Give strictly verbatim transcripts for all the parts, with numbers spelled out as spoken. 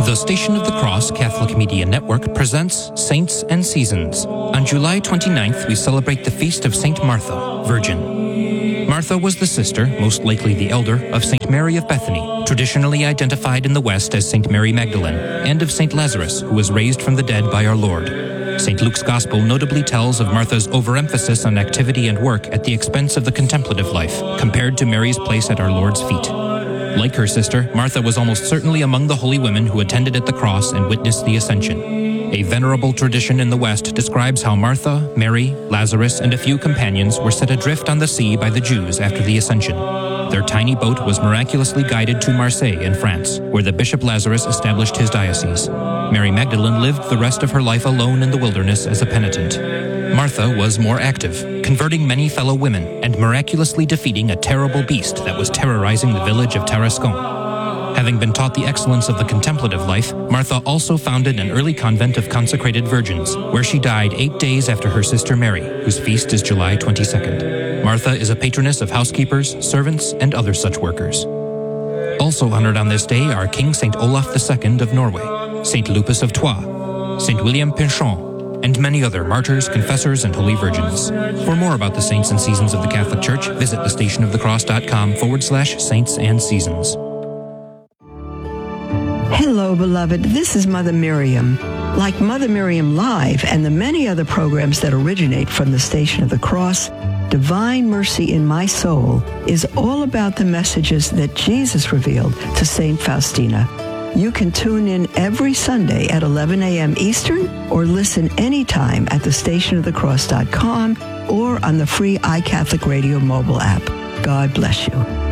The Station of the Cross Catholic Media Network presents Saints and Seasons. On July twenty-ninth, we celebrate the feast of Saint Martha, Virgin. Martha was the sister, most likely the elder, of Saint Mary of Bethany, traditionally identified in the West as Saint Mary Magdalene, and of Saint Lazarus, who was raised from the dead by our Lord. Saint Luke's Gospel notably tells of Martha's overemphasis on activity and work at the expense of the contemplative life, compared to Mary's place at our Lord's feet. Like her sister, Martha was almost certainly among the holy women who attended at the cross and witnessed the Ascension. A venerable tradition in the West describes how Martha, Mary, Lazarus, and a few companions were set adrift on the sea by the Jews after the Ascension. Their tiny boat was miraculously guided to Marseille in France, where the Bishop Lazarus established his diocese. Mary Magdalene lived the rest of her life alone in the wilderness as a penitent. Martha was more active, converting many fellow women and miraculously defeating a terrible beast that was terrorizing the village of Tarascon. Having been taught the excellence of the contemplative life, Martha also founded an early convent of consecrated virgins, where she died eight days after her sister Mary, whose feast is July twenty-second. Martha is a patroness of housekeepers, servants, and other such workers. Also honored on this day are King Saint Olaf the Second of Norway, Saint Lupus of Troyes, Saint William Pinchon, and many other martyrs, confessors, and holy virgins. For more about the saints and seasons of the Catholic Church, visit thestationofthecross.com forward slash saints and seasons. Hello, beloved. This is Mother Miriam. Like Mother Miriam Live and the many other programs that originate from the Station of the Cross, Divine Mercy in My Soul is all about the messages that Jesus revealed to Saint Faustina. You can tune in every Sunday at eleven a.m. Eastern or listen anytime at the station of the cross dot com or on the free iCatholic Radio mobile app. God bless you.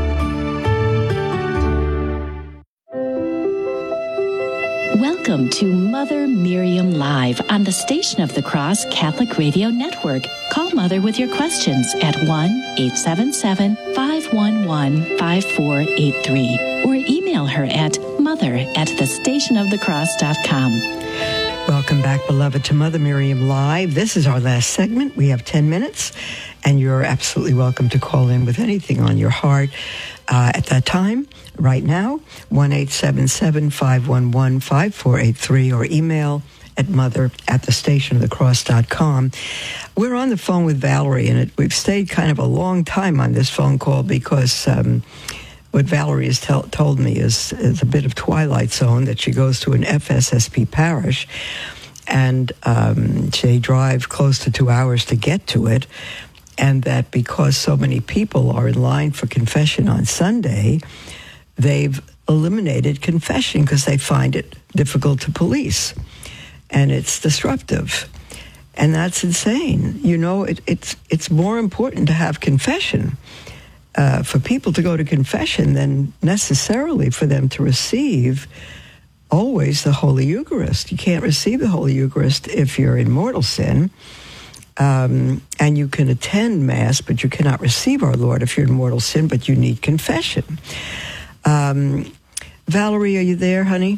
Welcome to Mother Miriam Live on the Station of the Cross Catholic Radio Network. Call Mother with your questions at one eight seven seven, five one one, five four eight three or email her at mother at the station of the cross dot com. Welcome back, beloved, to Mother Miriam Live. This is our last segment. We have ten minutes, and you're absolutely welcome to call in with anything on your heart uh, at that time. Right now, one eight seven seven, five one one, five four eight three or email at mother at the station of the cross dot com. We're on the phone with Valerie, and it, we've stayed kind of a long time on this phone call because um, what Valerie has tell, told me is, is a bit of Twilight Zone, that she goes to an F S S P parish, and um, they drive close to two hours to get to it, and that because so many people are in line for confession on Sunday, they've eliminated confession because they find it difficult to police, and it's disruptive. And that's insane. You know, it, it's it's more important to have confession, uh, for people to go to confession than necessarily for them to receive always the Holy Eucharist. You can't receive the Holy Eucharist if you're in mortal sin, um, and you can attend Mass, but you cannot receive our Lord if you're in mortal sin, but you need confession. Um, Valerie, are you there, honey?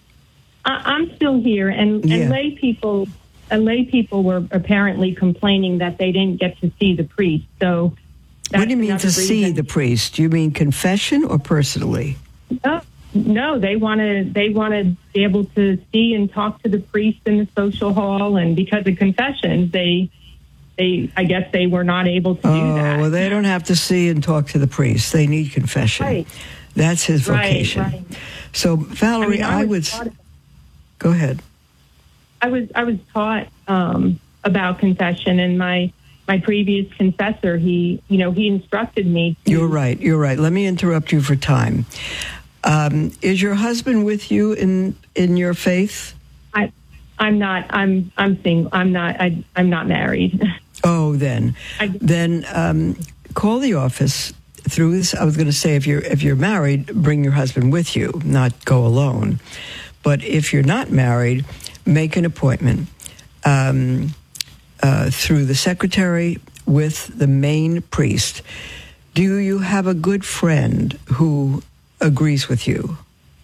I'm still here, and, Yeah. and lay people, and lay people were apparently complaining that they didn't get to see the priest. So, that's What do you mean to another see reason. the priest? Do you mean confession or personally? No, no, they want to. They want to be able to see and talk to the priest in the social hall, and because of confession, they, they, I guess they were not able to do Oh, that. well, they don't have to see and talk to the priest. They need confession. Right. That's his Right, vocation. right. So, Valerie, I I, mean, I would... was taught- Go ahead. I was I was taught um, about confession, and my my previous confessor, he you know he instructed me. To, You're right. You're right. Let me interrupt you for time. Um, is your husband with you in in your faith? I I'm not I'm I'm single. I'm not I, I'm not married. Oh, then, I, then um, call the office through this. I was going to say, if you're if you're married, bring your husband with you, not go alone. But if you're not married, make an appointment um, uh, through the secretary with the main priest. Do you have a good friend who agrees with you?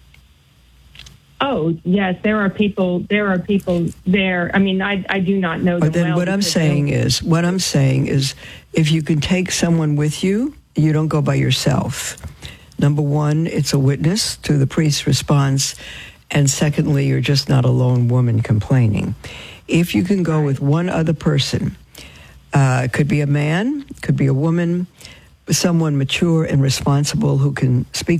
Oh yes, there are people. There are people there. I mean, I I do not know them But then well what I'm because saying they- is, what I'm saying is, if you can take someone with you, you don't go by yourself. Number one, it's a witness to the priest's response, And secondly, you're just not a lone woman complaining. If you can go with one other person, uh, it could be a man, could be a woman, someone mature and responsible who can speak